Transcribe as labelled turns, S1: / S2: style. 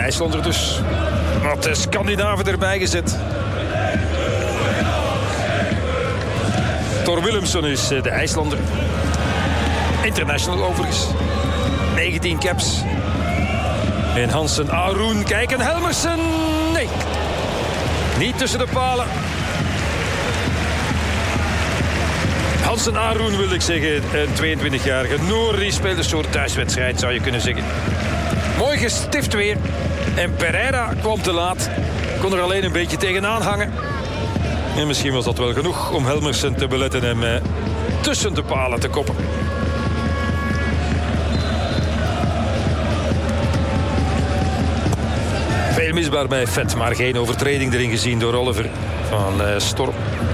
S1: IJslander dus. Wat de Scandinaven erbij gezet. Thor Willemsson is de IJslander. International overigens. 19 caps. En Hansen Aroen. Kijk, en Helmersen. Nee. Niet tussen de palen. Hansen Aroen wil ik zeggen. Een 22-jarige Noor. Die speelt een soort thuiswedstrijd, zou je kunnen zeggen. Mooi gestift weer. En Pereira kwam te laat. Kon er alleen een beetje tegenaan hangen. En misschien was dat wel genoeg om Helmersen te beletten hem tussen de palen te koppen. Veel misbaar bij Vet, maar geen overtreding erin gezien door Oliver van Storm.